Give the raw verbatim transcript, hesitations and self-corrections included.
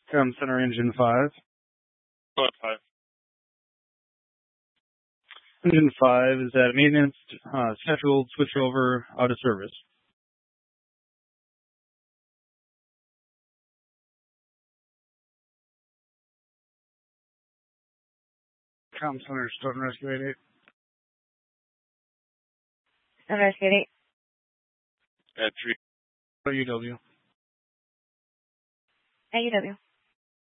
Com Center Engine five. Code five. Engine five is at maintenance, uh, scheduled switchover out of service. Com Center, Stoughton Rescue eight eight. Stoughton Rescue eight eight. At three. U W. A U W.